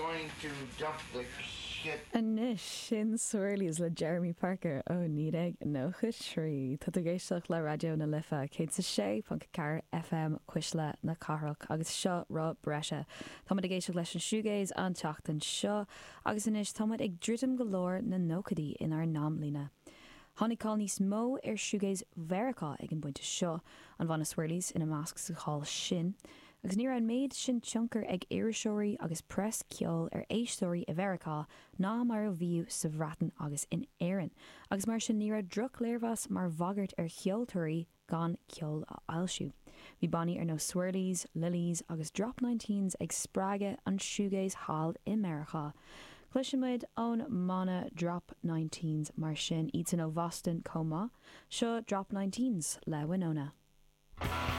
going to dump the shit. Anis sin suirlíos le Jeremy Parker ó níag nócha trí Tá a géisteach le radio na lifa cé sa 6.4 FM cuisle na carach agus seo rá breise. Táid a géisteach leis an siúgéis an teachtain seo agus inis táid ag ddridim go leir na nócadaí in ar námlína. Tháinig níos mó ar siúgéis Verachá ag an buinte seo an bhana suirlís ina másc sa cháil sin. Agus ní an méid sin tionchar ag éiriseoirí agus press ceol ar éistóirí i Verachá ná mar a bhíú sa bhratan agus in éireann. Agus mar sin ní druch léirmhas mar bhagart ar cheoltóirí gan ceol a ailsiú. Bhí bannaí ar nó swirlies, lilies agus drop 19s ag spráige an siúgéis hall i Verachá. Cluisiimiid ón mana drop 19s mar sin iad san ó Boston comá, seo drop 19s le Winona.